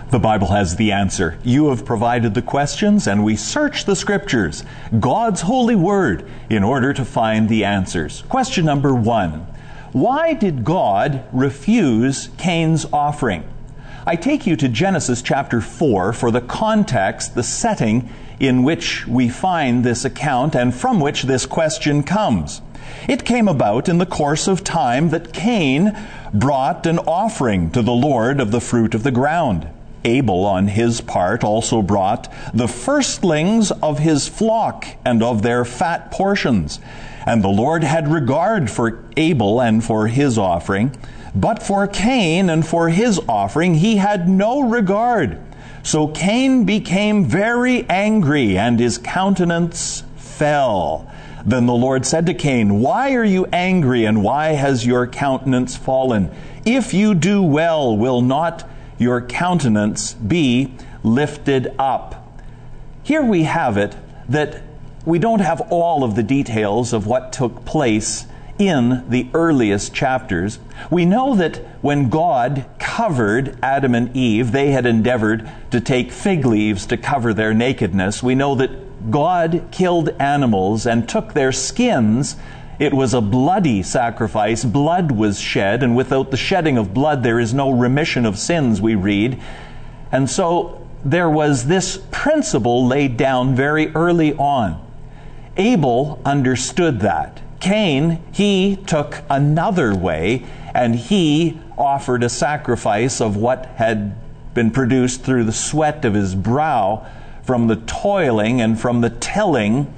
The Bible has the answer. You have provided the questions, and we search the Scriptures, God's holy word, in order to find the answers. Question number 1. Why did God refuse Cain's offering? I take you to Genesis chapter 4 for the context, the setting in which we find this account and from which this question comes. It came about in the course of time that Cain brought an offering to the Lord of the fruit of the ground. Abel, on his part, also brought the firstlings of his flock and of their fat portions. And the Lord had regard for Abel and for his offering, but for Cain and for his offering he had no regard. So Cain became very angry, and his countenance fell. Then the Lord said to Cain, "Why are you angry, and why has your countenance fallen? If you do well, will not your countenance be lifted up?" Here we have it, that we don't have all of the details of what took place in the earliest chapters. We know that when God covered Adam and Eve, they had endeavored to take fig leaves to cover their nakedness. We know that God killed animals and took their skins. It was a bloody sacrifice. Blood was shed, and without the shedding of blood, there is no remission of sins, we read. And so there was this principle laid down very early on. Abel understood that. Cain, he took another way, and he offered a sacrifice of what had been produced through the sweat of his brow, from the toiling and from the tilling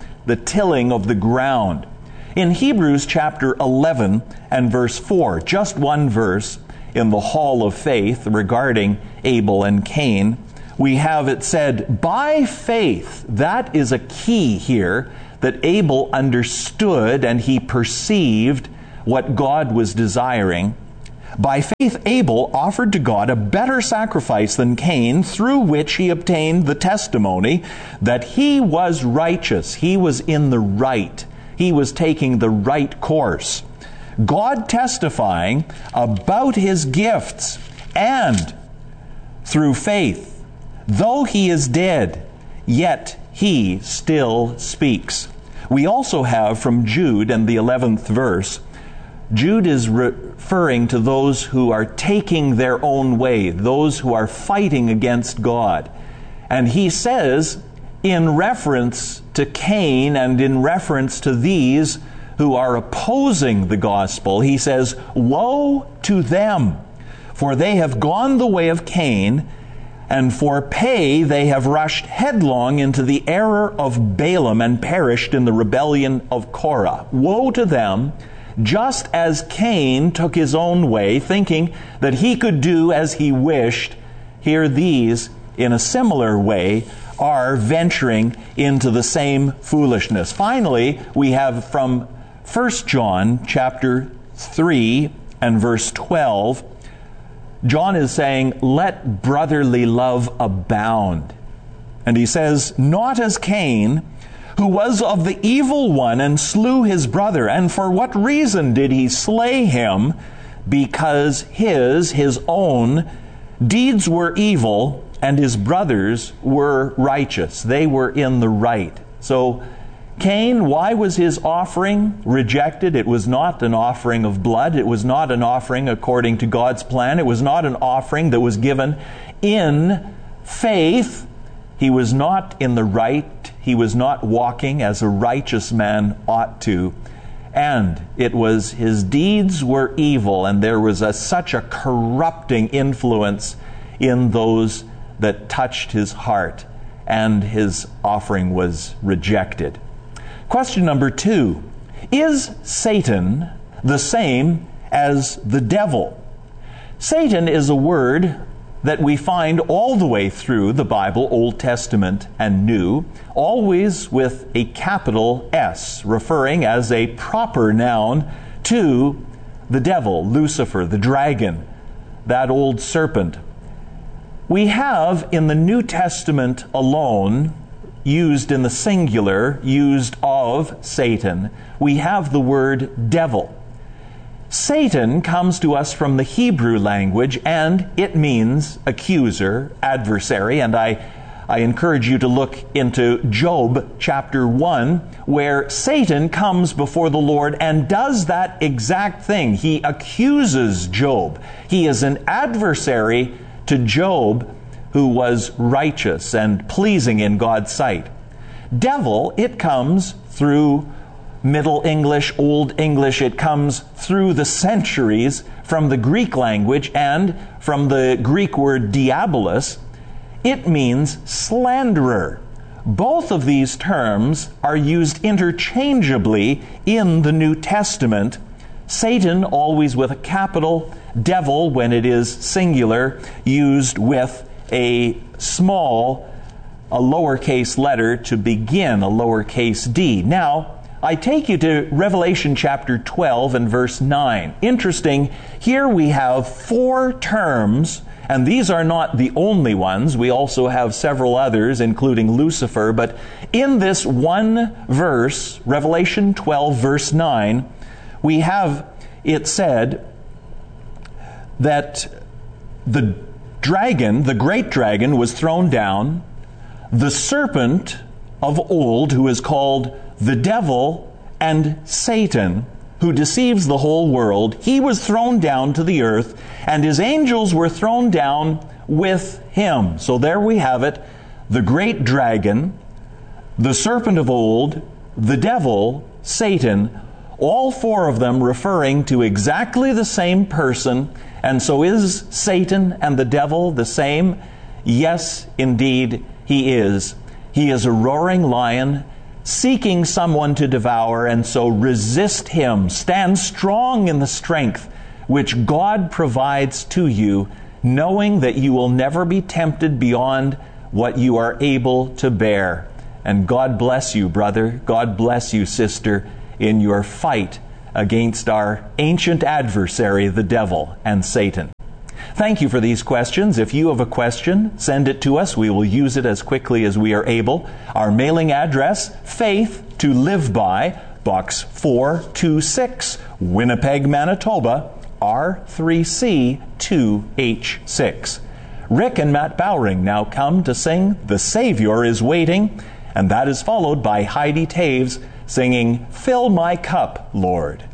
of the ground. In Hebrews chapter 11 and verse 4, just one verse in the hall of faith regarding Abel and Cain, we have it said, by faith, that is a key here, that Abel understood and he perceived what God was desiring. By faith, Abel offered to God a better sacrifice than Cain, through which he obtained the testimony that he was righteous. He was in the right. He was taking the right course. God testifying about his gifts, and through faith, though he is dead, yet he still speaks. We also have from Jude and the 11th verse, Jude is referring to those who are taking their own way, those who are fighting against God. And he says, in reference to Cain and in reference to these who are opposing the gospel, he says, woe to them, for they have gone the way of Cain, and for pay they have rushed headlong into the error of Balaam and perished in the rebellion of Korah. Woe to them, just as Cain took his own way, thinking that he could do as he wished. Here these, in a similar way, are venturing into the same foolishness. Finally, we have from 1 John chapter 3 and verse 12, John is saying, let brotherly love abound. And he says, not as Cain, who was of the evil one and slew his brother. And for what reason did he slay him? Because his own deeds were evil, and his brothers were righteous. They were in the right. So Cain, why was his offering rejected? It was not an offering of blood. It was not an offering according to God's plan. It was not an offering that was given in faith. He was not in the right. He was not walking as a righteous man ought to. And it was his deeds were evil, and there was such a corrupting influence in those that touched his heart, and his offering was rejected. Question number 2. Is Satan the same as the devil? Satan is a word that we find all the way through the Bible, Old Testament and New, always with a capital S, referring as a proper noun to the devil, Lucifer, the dragon, that old serpent. We have in the New Testament alone, used in the singular, used of Satan, we have the word devil. Satan comes to us from the Hebrew language, and it means accuser, adversary, and I encourage you to look into Job chapter 1, where Satan comes before the Lord and does that exact thing. He accuses Job. He is an adversary to Job, who was righteous and pleasing in God's sight. Devil, it comes through Middle English, Old English. It comes through the centuries from the Greek language and from the Greek word diabolos. It means slanderer. Both of these terms are used interchangeably in the New Testament. Satan always with a capital, devil, when it is singular, used with a lowercase letter to begin, a lowercase d. Now, I take you to Revelation chapter 12 and verse 9. Interesting, here we have 4 terms, and these are not the only ones. We also have several others, including Lucifer. But in this one verse, Revelation 12 verse 9, we have it said that the dragon, the great dragon, was thrown down, the serpent of old, who is called the devil and Satan, who deceives the whole world, he was thrown down to the earth, and his angels were thrown down with him. So there we have it, the great dragon, the serpent of old, the devil, Satan, all 4 of them referring to exactly the same person. And so is Satan and the devil the same? Yes, indeed, he is. He is a roaring lion, seeking someone to devour, and so resist him. Stand strong in the strength which God provides to you, knowing that you will never be tempted beyond what you are able to bear. And God bless you, brother. God bless you, sister, in your fight against our ancient adversary, the devil and Satan. Thank you for these questions. If you have a question, send it to us. We will use it as quickly as we are able. Our mailing address, Faith to Live By, Box 426, Winnipeg, Manitoba, R3C 2H6. Rick and Matt Bowring now come to sing The Savior is Waiting, and that is followed by Heidi Taves singing Fill My Cup, Lord.